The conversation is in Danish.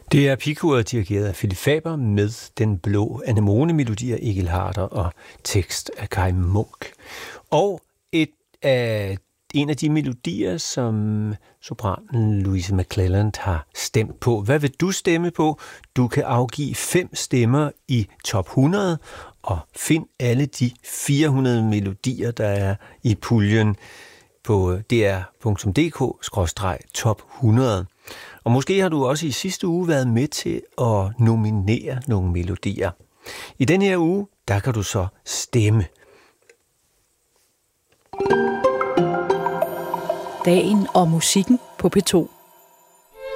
Det er Picoet, dirigeret af Philip Faber, med Den blå anemone-melodi af Egil Harder og tekst af Kai Munk. Og en af de melodier, som sopranen Louise McClelland har stemt på. Hvad vil du stemme på? Du kan afgive 5 stemmer i top 100, og find alle de 400 melodier, der er i puljen på dr.dk/top 100. Og måske har du også i sidste uge været med til at nominere nogle melodier. I den her uge, der kan du så stemme. Dagen og musikken på P2.